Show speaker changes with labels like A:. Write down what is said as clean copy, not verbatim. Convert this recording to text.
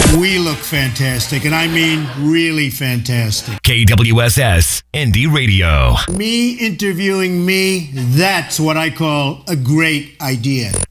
A: We look fantastic, and I mean really fantastic.
B: KWSS Indie Radio.
A: Me interviewing me, that's what I call a great idea.